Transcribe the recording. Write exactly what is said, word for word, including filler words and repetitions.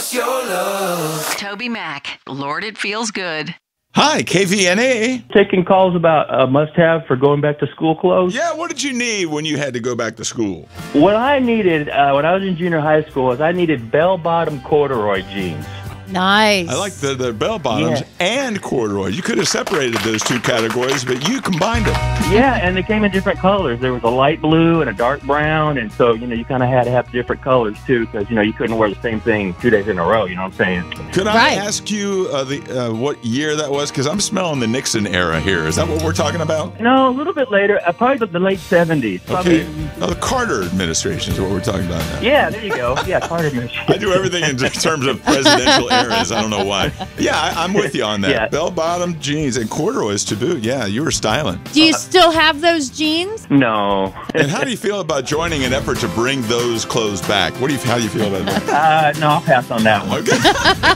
what's your love? Toby Mac, Lord, it feels good. Hi, K V N A. Taking calls about a must-have for going back to school clothes. Yeah, what did you need when you had to go back to school? What I needed uh, when I was in junior high school is I needed bell-bottom corduroy jeans. Nice. I like the, the bell bottoms Yeah. and corduroy. You could have separated those two categories, but you combined them. Yeah, and they came in different colors. There was a light blue and a dark brown, and so, you know, you kind of had to have different colors, too, because, you know, you couldn't wear the same thing two days in a row, you know what I'm saying? Could I Right. ask you uh, the uh, what year that was? Because I'm smelling the Nixon era here. Is that what we're talking about? No, a little bit later, uh, probably the late seventies. Probably, Okay. Oh, the Carter administration is what we're talking about now. Yeah, there you go. Yeah, Carter administration. I do everything in terms of presidential eras. I don't know why. Yeah, I, I'm with you on that. Yeah. Bell-bottom jeans and corduroys to boot. Yeah, you were styling. Do you still have those jeans? No. And how do you feel about joining an effort to bring those clothes back? What do you? How do you feel about that? Uh, no, I'll pass on that one. Okay.